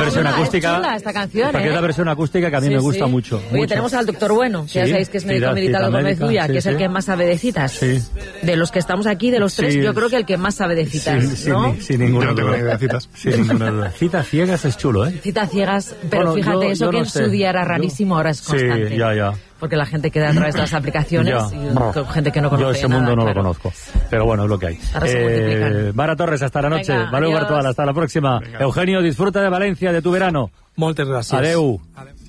versión acústica. Es chula esta canción, Porque es la versión acústica que a mí me gusta mucho. Oye, tenemos al doctor Bueno, que ya sabéis que es médico militar de Gómez Ulla, que es el que más sabe de citas. Sí. De los que estamos aquí, de los tres, yo creo que el que más sabe de citas, ¿no? Sin ninguna duda. De citas. Sin ninguna duda. Citas ciegas es chulo, ¿eh? Citas ciegas, pero Bueno, fíjate, eso yo que no en sé. su día era rarísimo, ahora es constante. Sí, ya. Porque la gente queda a través de las aplicaciones y con gente que no conoce Yo ese nada, mundo no claro. lo conozco. Pero bueno, es lo que hay. Ahora se multiplican. Mara Torres, hasta la noche. Venga, Valeu adiós. Bartual, hasta la próxima. Venga. Eugenio, disfruta de Valencia, de tu verano. Moltes gràcies. Adeu. Adeu.